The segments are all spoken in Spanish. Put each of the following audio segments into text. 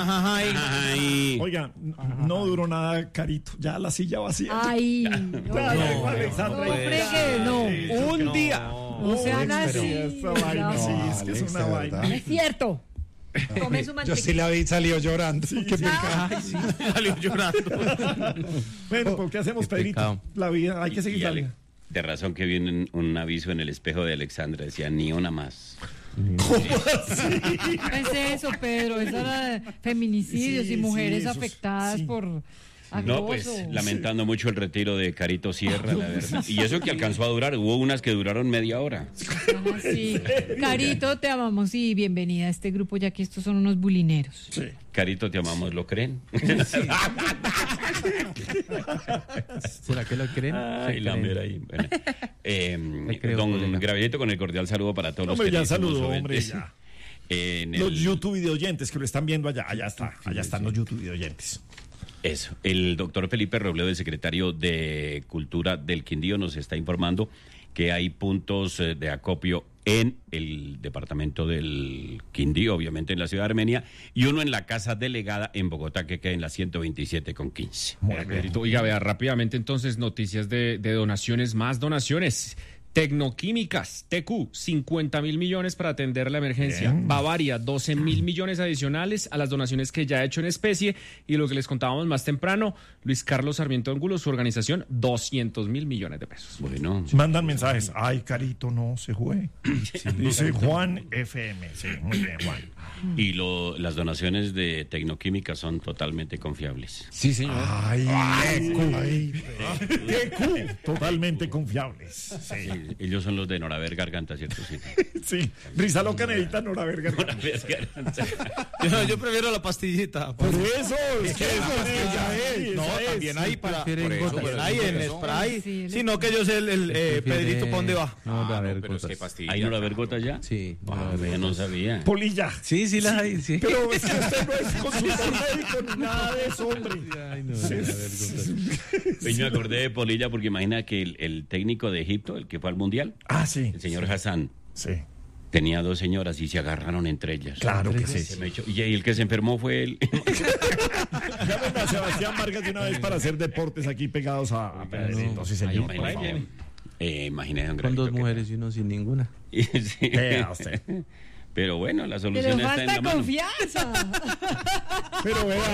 Ay. Oiga, no duró nada, Carito. Ya la silla vacía. Ay, no. Un día. No sean así. Esa vaina, sí, es que es una vaina. No es cierto. Tome su Yo mantequilla. sí la vi, salió llorando. Qué pecado. Ay, sí, salió llorando. Bueno, ¿por qué hacemos, Qué Pedrito? pecado. La vida, hay que seguir dando. De razón que viene un aviso en el espejo de Alexandra, decía ni una más. No es eso, Pedro. Eso era de feminicidios Sí, y mujeres sí, esos- afectadas sí. por acoso. No, pues lamentando mucho el retiro de Carito Sierra, la verdad. Y eso que alcanzó a durar, hubo unas que duraron media hora. Sí. Carito, te amamos y bienvenida a este grupo, ya que estos son unos bulineros. Sí. Carito, te amamos, ¿lo creen? ¿Será que lo creen? Ay, la mera ahí. Bueno. creo, Don colega. Gravillito, con el cordial saludo para todos Hombre, ya los queridísimos saludó, hombre, oyentes. ya. En Los el- YouTube video oyentes que lo están viendo allá. Allá está. Allá están los YouTube video oyentes. Eso, el doctor Felipe Robledo, el secretario de Cultura del Quindío, nos está informando que hay puntos de acopio en el departamento del Quindío, obviamente en la ciudad de Armenia, y uno en la casa delegada en Bogotá, que queda en la 127,15. Pedrito, oiga, vea rápidamente entonces noticias de donaciones, más donaciones. Tecnoquímicas, TQ, 50.000 millones para atender la emergencia. Bien. Bavaria, 12.000 millones adicionales a las donaciones que ya ha hecho en especie. Y lo que les contábamos más temprano, Luis Carlos Sarmiento Ángulo, su organización, 200.000 millones de pesos. Bueno, Mandan mensajes. Ay, Carito, no se juegue. Dice Juan FM. Sí, muy bien, Juan. y las donaciones de Tecnoquímica son totalmente confiables. Sí, señor. Ay, TQ. Totalmente confiables. Sí. Ellos son los de Noraver Garganta, ¿cierto? Sí. Sí. Risa loca necesita Nora Verga. Noraver Garganta. Yo prefiero la pastillita. Por eso, es que eso es que ya es. No, esa es. también hay para. prefieren Por eso, gotas. también hay en spray. Sí, Sino que yo sé Pedrito, ¿para dónde va? No, a ver, Pero es que cosas. pastilla. ¿Hay Noraver Gota ya? Sí. Ah, ya no sabía. Polilla. Sí, sí las hay, sí. Pero es que usted no es consultor médico ni nada de eso, hombre. Ay, no, a ver, cosas. Hoy me acordé de Polilla porque imagina que el técnico de Egipto, el que fue al Mundial, Ah, sí. el señor Hassan, Sí. tenía dos señoras y se agarraron entre ellas. Claro que sí. Se me echó- y el que se enfermó fue él. Llamen a Sebastián Vargas de una vez para hacer deportes aquí pegados a Pedrito. Sí, señor. Por Imagínese, favor. imagínese, don Con dos Gravito, que- mujeres y uno sin ninguna. Sí. Vea usted. Pero bueno, la Pero solución está en la falta mano. confianza. Pero vea.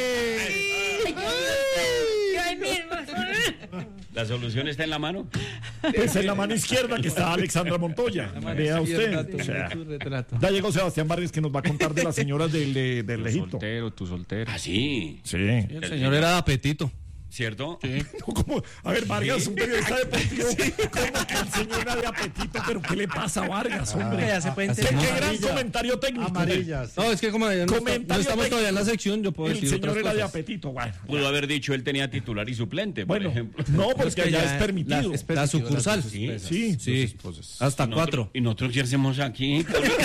Yo ahí mismo. La solución está en la mano. Pues en la mano izquierda que está Alexandra Montoya. Vea usted. O sea, Tu retrato. ya llegó Sebastián Vargas que nos va a contar de las señoras del Egipto. Soltero, tu soltero. Ah, sí. Sí. El señor era de apetito. ¿Cierto? ¿Cómo? A ver, Vargas, un periodista deportivo. ¿Cómo que el señor era de apetito? ¿Pero qué le pasa a Vargas, hombre? Ya se puede ¿Qué, entender. qué gran comentario técnico. No, es que como ya no Comentario estamos todavía en la sección, yo puedo El decir otras señor era de cosas. apetito. Bueno, Pudo haber dicho él tenía titular y suplente, por bueno, ejemplo. no, porque que allá ya es permitido. La sucursal. Sí. Sí. Sí, hasta Y nosotros- 4. ¿Y nosotros qué hacemos aquí?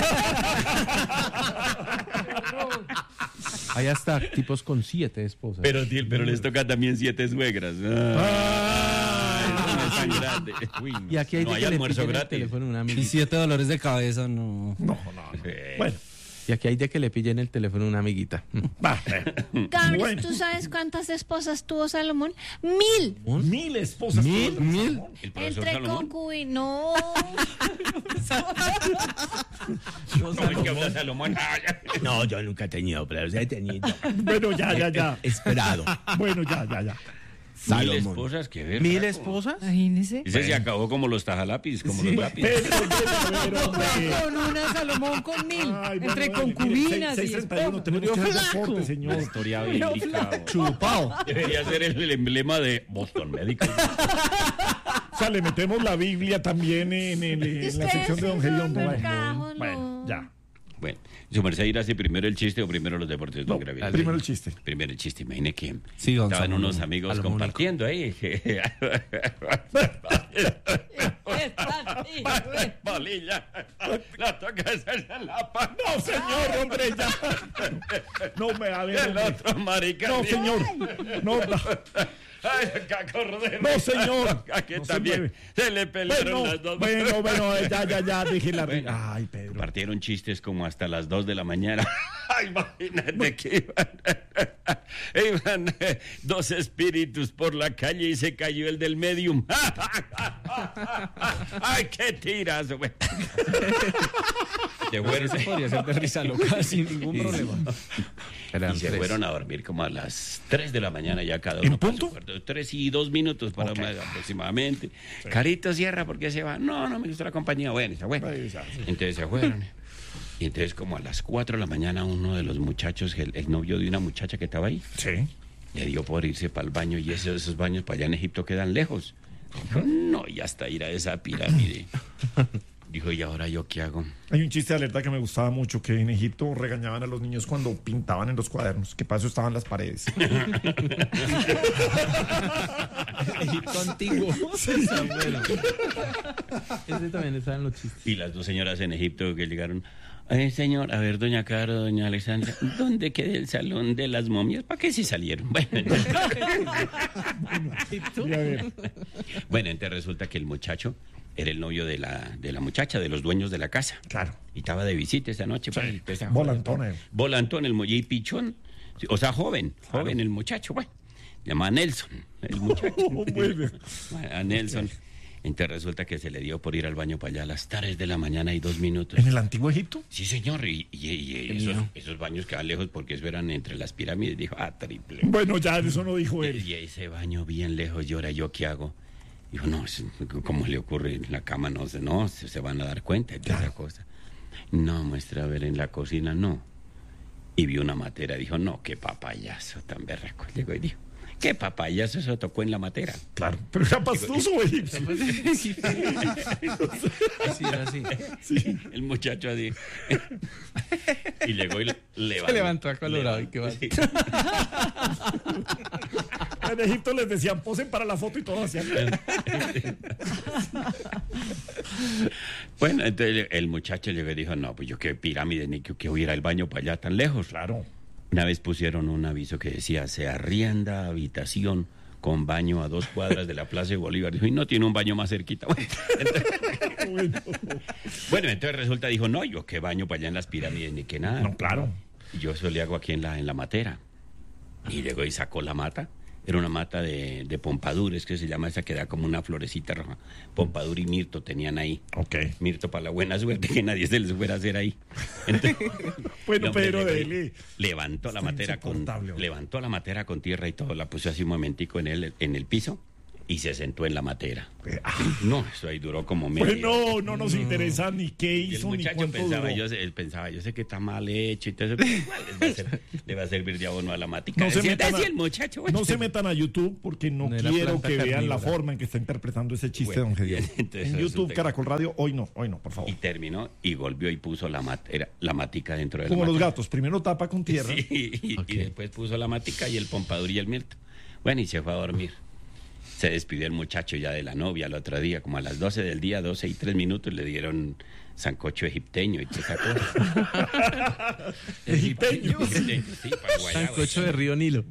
Hay hasta tipos con 7 esposas. pero les toca también 7 suegras. Ay, es tan grande. Y aquí hay No de hay que le almuerzo pillen el gratis. teléfono a una Y amiguita. 7 dolores de cabeza, no. No. Bueno, Y aquí hay de que le pillen el teléfono a una amiguita. va. Carlos, Bueno. ¿tú sabes cuántas esposas tuvo Salomón? 1,000. 1000 esposas. ¿Mil? El profesor Entre Salomón. concubinos. No. ¿Cómo es que habla Salomón? No, yo nunca he tenido, pero he tenido. Bueno, ya. Esperado. Bueno, ya. 1000 Salomón. esposas, qué ver. 1000 esposas. Imagínese. Ese se acabó como los tajalápiz, como los lápices. Pero, hombre. Con una, Salomón con 1,000. Ay, bueno, Entre mire, concubinas y 6:31, esposas. tenemos que hacer deporte, señor. Historia bíblica. Chupado. Debería ser el emblema de Boston Medical. O sea, le metemos la Biblia también en la sección de Don Gediondo. Bueno, ya. Bueno, su merced irá si primero el chiste o primero los deportes, don Gravillito. Primero el chiste. Primero el chiste, imagine que Sí, don estaban Salomón. unos amigos Salomónico. compartiendo ahí. Bolilla, la toca en la pan. No, señor, hombre, ya. No me a ver, El hombre. otro marica. No, señor. No, Ay, acordé. no, señor. Aquí No se también mueve. se le pelearon las dos. Bueno, ya, dije la Bueno. Ay, Pedro. Compartieron chistes como hasta las 2 de la mañana. Imagínate que iban dos espíritus por la calle y se cayó el del medium. ¡Ay, qué tirazo, güey! Ese podría ser de risa loca sin ningún problema. Eran Y se tres. fueron a dormir como a las 3 de la mañana ya cada ¿En uno. para punto? su cuarto. 3:02 para aproximadamente. Carito, cierra, ¿por qué se va? No me gusta la compañía. Bueno, y se fue. Ahí está, sí. Entonces se fueron. Y entonces como a las 4 de la mañana uno de los muchachos, el novio de una muchacha que estaba ahí, Sí. le dio por irse para el baño y esos baños para allá en Egipto quedan lejos. Dijo, no, y hasta ir a esa pirámide. Dijo, ¿y ahora yo qué hago? Hay un chiste de alerta que me gustaba mucho, que en Egipto regañaban a los niños cuando pintaban en los cuadernos, que para eso estaban las paredes. Egipto antiguo. Está bueno. Ese también está en los chistes. Y las dos señoras en Egipto que llegaron, señor, a ver, doña Caro, doña Alexandra, ¿dónde queda el salón de las momias? ¿Para qué se salieron? Y a ver, Bueno, entonces resulta que el muchacho era el novio de la muchacha, de los dueños de la casa. claro. Y estaba de visita esa noche. pues, empezó a Volantón, joder. él. Volantón, el y pichón. O sea, joven el muchacho, bueno. Se llama Nelson, el muchacho. Bueno. A Nelson. Entonces resulta que se le dio por ir al baño para allá a las 3 de la mañana y 2 minutos. ¿En el antiguo Egipto? Sí, señor, y esos baños quedaban lejos porque eso eran entre las pirámides. Dijo, triple. Bueno, ya eso no dijo él. Y ese baño bien lejos, y ahora yo qué hago. Dijo, no, ¿cómo le ocurre en la cama? No, se van a dar cuenta de esa cosa. No, muestra a ver en la cocina, no. Y vio una matera, dijo, no, qué papayazo tan berraco. Llegó y dijo, qué papayazo, eso tocó en la matera. Claro, pero era pastoso o egipcio. Sí, era así. Sí. El muchacho así. Y llegó y levantó. Se levantó acolorado y qué va. Sí. En Egipto les decían, posen para la foto y todos hacían. Bueno, entonces el muchacho llegó y dijo, no, pues yo qué pirámide, ni que hubiera el baño para allá tan lejos. Claro. Una vez pusieron un aviso que decía, se arrienda habitación con baño a 2 cuadras de la Plaza de Bolívar. Dijo, y no tiene un baño más cerquita. Bueno, entonces resulta, dijo, no, yo qué baño para allá en las pirámides, ni que nada. No, claro. Y yo eso le hago aquí en la matera. Y llegó y sacó la mata. Era una mata de pompadures, que se llama esa que da como una florecita roja. Pompadur y mirto tenían ahí. Ok. Mirto para la buena suerte que nadie se les fuera a hacer ahí. Entonces, Bueno, el hombre Pedro, llegó y dele. levantó la Está matera insoportable, hombre. levantó la matera con tierra y todo, la puso así un momentico en el piso y se sentó en la matera. No, eso ahí duró como media hora. Bueno, no nos interesa ni qué Y el hizo ni muchacho cuánto pensaba, duró. él pensaba, yo sé que está mal hecho y todo eso, pero igual le va a servir de abono a la matica. No se metan Decía a- el muchacho. No se metan a YouTube porque no No era quiero planta que vean la carnívora. forma en que está interpretando ese chiste, Bueno, don Gedeón. bien, entonces En YouTube, resulta que- Caracol Radio, hoy no, por favor. Y terminó y volvió y puso la matica dentro de Como la los matera. gatos, primero tapa con tierra. Sí, y después puso la matica y el pompadur y el mirto. Bueno, y se fue a dormir. Se despidió el muchacho ya de la novia el otro día, como a las 12 del día, 12:03, le dieron sancocho egipteño y toda esa cosa. Egipteño. Sí, para guayaba. Sancocho de Río Nilo.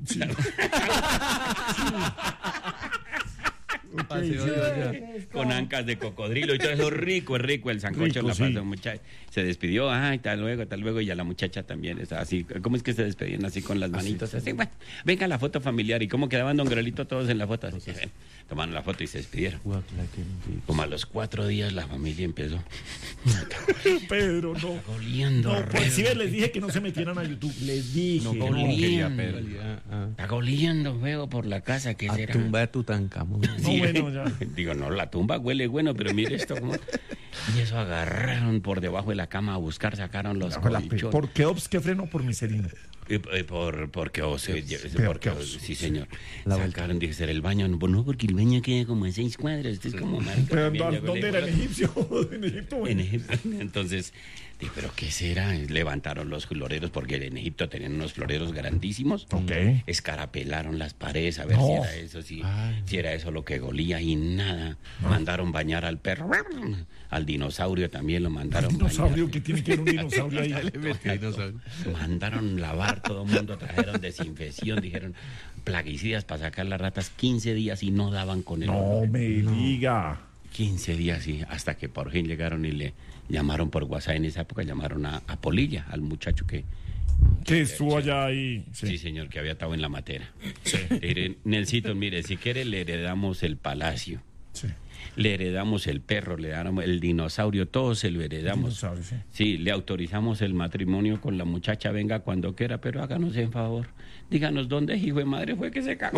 Paseo de olla. Con ancas de cocodrilo y todo eso rico, es rico el sancocho. Rico, la sí. pasó muchacho. Se despidió, hasta luego, y a la muchacha también está así. ¿Cómo es que se despedían así con las manitos? Así, bueno, venga la foto familiar. ¿Y cómo quedaban don Grelito todos en la foto? Así, tomaron la foto y se despidieron. Guacala, qué rico. Como a los 4 días la familia empezó. Pedro, no. Oliendo. No, pues sí, les dije que no se metieran a YouTube. Les dije. No, no. quería Ah. Está oliendo feo por la casa. ¿Qué A será? tumba de Tutankamón. No, bueno, ya. Digo, no, la tumba huele bueno, pero mire esto. ¿Cómo? Y eso agarraron por debajo de la cama a buscar, sacaron los colchones. ¿Por qué Ops que freno? Por miserino. Porque Peor que os. sí, señor. La Sacaron, dije, será el baño. No, porque el baño queda como a 6 cuadras. Esto es como marica, Pero, también, ya ¿dónde huele era? ¿En igual. Egipcio? En Egipto, bueno. En Egipto. Entonces, dije, ¿pero qué será? Levantaron los floreros, porque en Egipto tenían unos floreros grandísimos. Ok. Escarapelaron las paredes a ver No. si era eso, si era eso lo que golía y nada. Mandaron bañar al perro. Al dinosaurio también lo mandaron Dinosaurio, bañar. ¿qué tiene que ver un dinosaurio ahí? Mandaron lavar, todo el mundo trajeron desinfección, dijeron plaguicidas para sacar las ratas 15 días y no daban con el No olor. me diga. 15 días y hasta que por fin llegaron y le llamaron por WhatsApp. En esa época llamaron a Polilla, al muchacho que Que estuvo allá ahí. Sí, señor, que había estado en la matera. Nelsito, mire, si quiere le heredamos el palacio. Sí. Le heredamos el perro, le heredamos el dinosaurio, todo se lo heredamos. Sí, le autorizamos el matrimonio con la muchacha, venga cuando quiera, pero háganos en favor. Díganos dónde, hijo de madre, fue que se cagó.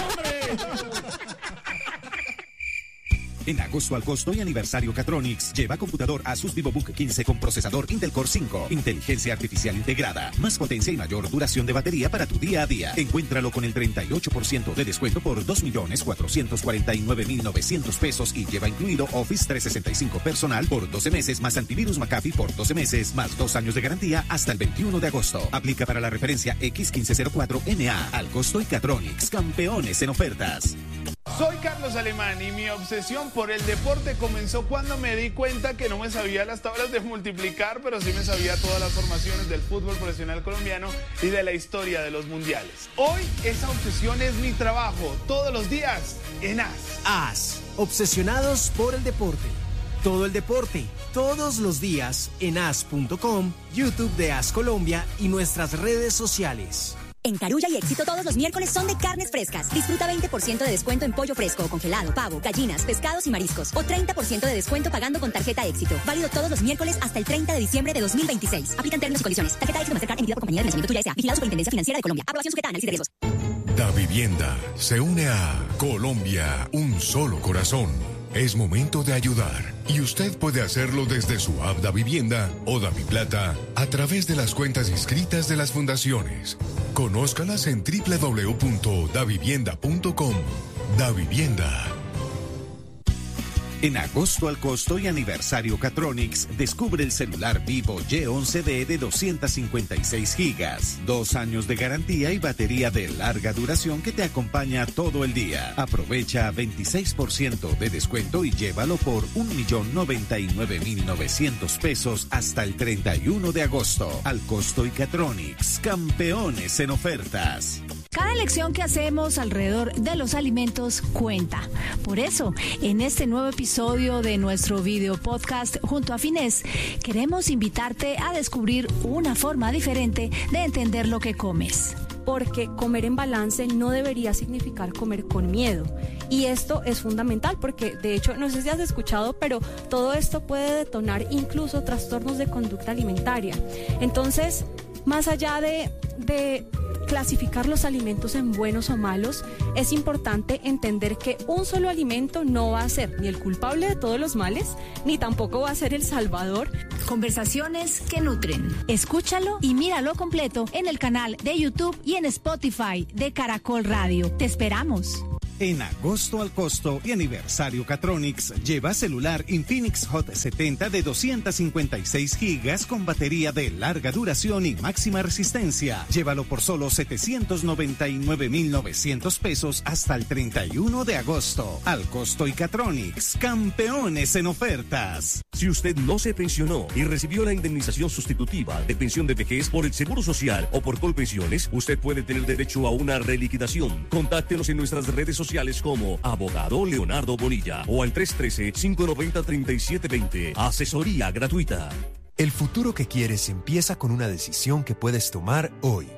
En agosto al costo y aniversario Catronics, lleva computador Asus VivoBook 15 con procesador Intel Core 5, inteligencia artificial integrada, más potencia y mayor duración de batería para tu día a día. Encuéntralo con el 38% de descuento por 2.449.900 pesos y lleva incluido Office 365 personal por 12 meses más antivirus McAfee por 12 meses más 2 años de garantía hasta el 21 de agosto. Aplica para la referencia X1504NA. Al costo y Catronics, campeones en ofertas. Soy Carlos Alemán y mi obsesión por el deporte comenzó cuando me di cuenta que no me sabía las tablas de multiplicar, pero sí me sabía todas las formaciones del fútbol profesional colombiano y de la historia de los mundiales. Hoy esa obsesión es mi trabajo, todos los días en AS. AS, obsesionados por el deporte. Todo el deporte, todos los días en as.com, YouTube de AS Colombia y nuestras redes sociales. En Carulla y Éxito todos los miércoles son de carnes frescas. Disfruta 20% de descuento en pollo fresco o congelado, pavo, gallinas, pescados y mariscos. O 30% de descuento pagando con tarjeta Éxito. Válido todos los miércoles hasta el 30 de diciembre de 2026. Aplican términos y condiciones. Tarjeta Éxito Mastercard emitida por Compañía de Financiamiento Tuya S.A. Vigilado Superintendencia Financiera de Colombia. Aprobación sujeta a análisis de riesgos. Davivienda se une a Colombia, un solo corazón. Es momento de ayudar y usted puede hacerlo desde su app Davivienda o Daviplata a través de las cuentas inscritas de las fundaciones. Conózcalas en www.davivienda.com. Davivienda. En agosto al costo y aniversario Catronics, descubre el celular Vivo Y11D de 256 gigas, 2 años de garantía y batería de larga duración que te acompaña todo el día. Aprovecha 26% de descuento y llévalo por 1.099.900 pesos hasta el 31 de agosto. Al costo y Catronics, campeones en ofertas. Cada elección que hacemos alrededor de los alimentos cuenta. Por eso, en este nuevo episodio de nuestro video podcast junto a Finés, queremos invitarte a descubrir una forma diferente de entender lo que comes. Porque comer en balance no debería significar comer con miedo. Y esto es fundamental porque, de hecho, no sé si has escuchado, pero todo esto puede detonar incluso trastornos de conducta alimentaria. Entonces, más allá de clasificar los alimentos en buenos o malos, es importante entender que un solo alimento no va a ser ni el culpable de todos los males, ni tampoco va a ser el salvador. Conversaciones que nutren. Escúchalo y míralo completo en el canal de YouTube y en Spotify de Caracol Radio. Te esperamos. En agosto al costo y aniversario Catronics, lleva celular Infinix Hot 70 de 256 gigas con batería de larga duración y máxima resistencia. Llévalo por solo 799.900 pesos hasta el 31 de agosto. Al costo y Catronics, campeones en ofertas. Si usted no se pensionó y recibió la indemnización sustitutiva de pensión de vejez por el Seguro Social o por Colpensiones, usted puede tener derecho a una reliquidación. Contáctenos en nuestras redes sociales como Abogado Leonardo Bonilla o al 313-590-3720. Asesoría gratuita. El futuro que quieres empieza con una decisión que puedes tomar hoy.